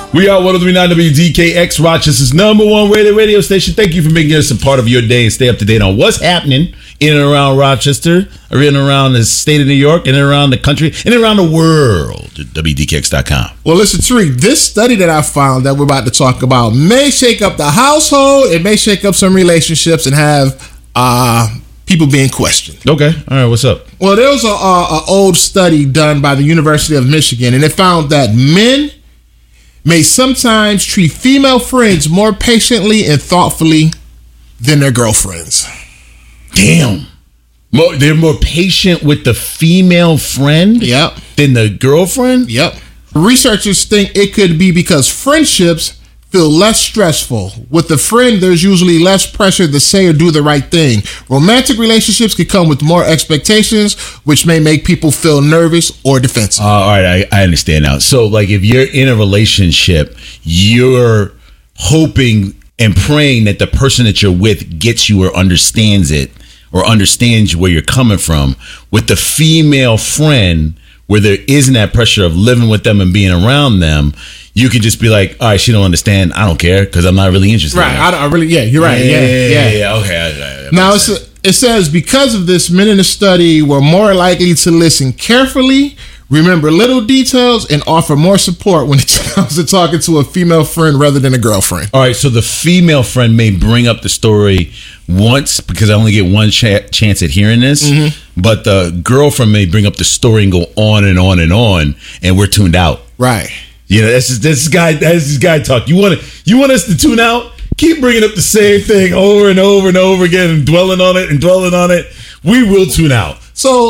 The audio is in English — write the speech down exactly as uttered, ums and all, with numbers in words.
We are one oh three point nine W D K X, Rochester's number one radio radio station. Thank you for making us a part of your day and stay up to date on what's happening in and around Rochester, or in and around the state of New York, in and around the country, and around the world at W D K X dot com. Well, listen, Tariq, this study that I found that we're about to talk about may shake up the household. It may shake up some relationships and have uh, people being questioned. Okay. All right. What's up? Well, there was a, a, a old study done by the University of Michigan, and it found that men may sometimes treat female friends more patiently and thoughtfully than their girlfriends. Damn. More, they're more patient with the female friend yep. than the girlfriend? Yep. Researchers think it could be because friendships feel less stressful. With the friend, there's usually less pressure to say or do the right thing. Romantic relationships can come with more expectations, which may make people feel nervous or defensive. Uh, all right, I, I understand now. So, like, if you're in a relationship, you're hoping and praying that the person that you're with gets you or understands it, or understands where you're coming from. With the female friend, where there isn't that pressure of living with them and being around them, you can just be like, all right, she don't understand. I don't care because I'm not really interested. Right. In I, don't, I really, yeah, you're right. Yeah, yeah, yeah. yeah, yeah. Okay. I, I, now, it's a, it says because of this, men in the study were more likely to listen carefully, remember little details, and offer more support when it comes to talking to a female friend rather than a girlfriend. All right. So the female friend may bring up the story once because I only get one ch- chance at hearing this, mm-hmm. but the girlfriend may bring up the story and go on and on and on, and we're tuned out. Right. You know, that's just, this guy. That's this guy talk. You want to, you want us to tune out? Keep bringing up the same thing over and over and over again, and dwelling on it and dwelling on it. We will tune out. So